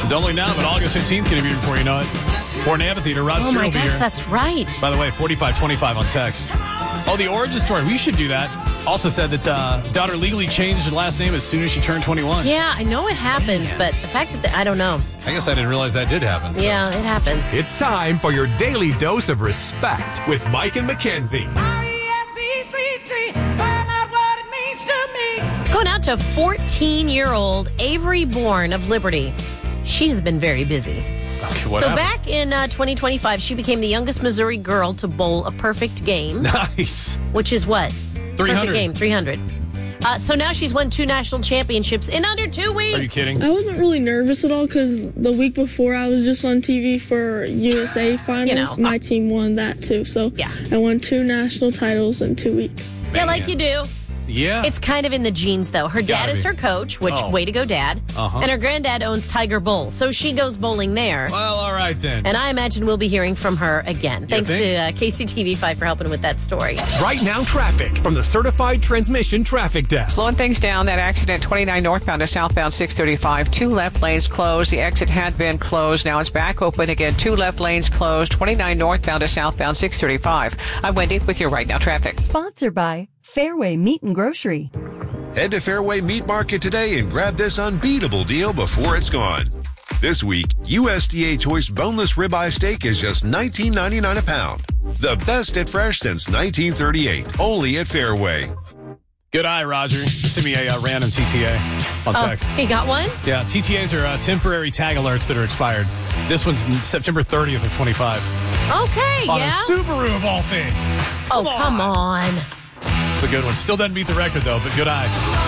Don't look now, but August 15th can be here before you know it. Ford Amphitheater, Rod Stewart will be here. Oh, my gosh, that's right. By the way, 4525 on text. Oh, the origin story. We should do that. Also said that daughter legally changed her last name as soon as she turned 21. Yeah, I know it happens, but the fact that I don't know. I guess I didn't realize that did happen. So. Yeah, it happens. It's time for your daily dose of respect with Mike and Mackenzie. R-E-S-P-C-T, find out what it means to me. Going out to 14-year-old Avery Bourne of Liberty. She's been very busy. Okay, what happened? Back in 2025, she became the youngest Missouri girl to bowl a perfect game. Nice. Which is what? 300. Perfect game, 300. So now she's won 2 national championships in under 2 weeks. Are you kidding? I wasn't really nervous at all because the week before I was just on TV for USA Finals. My team won that too. So yeah. I won 2 national titles in 2 weeks. Yeah, like you do. Yeah. It's kind of in the genes, though. Her dad is her coach, which, way to go, Dad. And her granddad owns Tiger Bowl, so she goes bowling there. Well, all right then. And I imagine we'll be hearing from her again. Thanks to KCTV5 for helping with that story. Right now, traffic from the Certified Transmission Traffic Desk. Slowing things down, that accident 29 northbound to southbound 635. 2 left lanes closed. The exit had been closed. Now it's back open again. 2 left lanes closed. 29 northbound to southbound 635. I'm Wendy with your Right Now traffic. Sponsored by Fairway Meat and Grocery. Head to Fairway Meat Market today and grab this unbeatable deal before it's gone. This week, USDA Choice Boneless Ribeye Steak is just $19.99 a pound. The best at Fresh since 1938. Only at Fairway. Good eye, Roger. Send me a random TTA on text. He got one? Yeah, TTAs are temporary tag alerts that are expired. This one's September 30th of 25. Okay, On yeah. a Subaru of all things. Come on. It's a good one. Still doesn't beat the record, though, but good eye.